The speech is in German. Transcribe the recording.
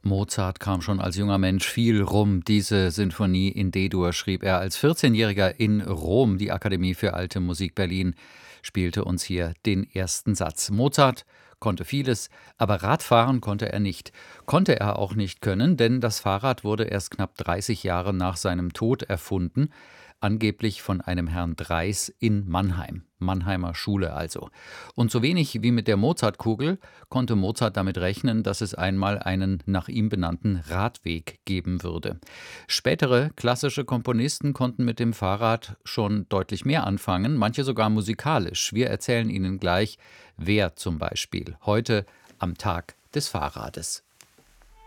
Mozart kam schon als junger Mensch viel rum. Diese Sinfonie in D-Dur schrieb er als 14-Jähriger in Rom. Die Akademie für Alte Musik Berlin spielte uns hier den ersten Satz. Mozart konnte vieles, aber Radfahren konnte er nicht. Konnte er auch nicht können, denn das Fahrrad wurde erst knapp 30 Jahre nach seinem Tod erfunden, angeblich von einem Herrn Dreis in Mannheim. Mannheimer Schule also. Und so wenig wie mit der Mozartkugel konnte Mozart damit rechnen, dass es einmal einen nach ihm benannten Radweg geben würde. Spätere klassische Komponisten konnten mit dem Fahrrad schon deutlich mehr anfangen, manche sogar musikalisch. Wir erzählen Ihnen gleich, wer zum Beispiel heute am Tag des Fahrrades.